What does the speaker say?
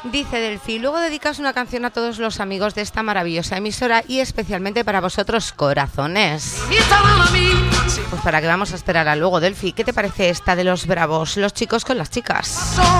Dice Delphi, luego dedicas una canción a todos los amigos de esta maravillosa emisora y especialmente para vosotros, corazones. Pues para que vamos a esperar a luego, Delphi. ¿Qué te parece esta de los Bravos, los chicos con las chicas?